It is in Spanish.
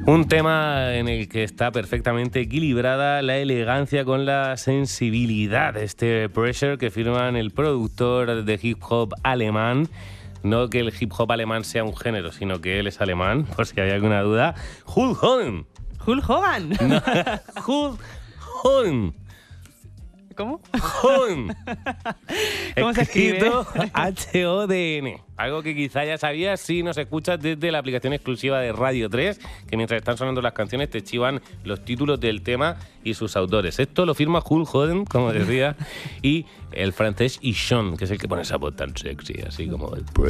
Un tema en el que está perfectamente equilibrada la elegancia con la sensibilidad. Este Pressure que firman el productor de hip hop alemán. No que el hip hop alemán sea un género, sino que él es alemán, por si hay alguna duda. Hulk Hogan. Hulk Hogan. No, Hulk Hogan. ¿Cómo? Hogan. ¿Cómo se escribe? Escrito H-O-D-N. Algo que quizá ya sabías si nos escuchas desde la aplicación exclusiva de Radio 3, que mientras están sonando las canciones te chivan los títulos del tema y sus autores. Esto lo firma Hulk Hogan, como decía, y el francés Ichon, que es el que pone esa voz tan sexy, así como el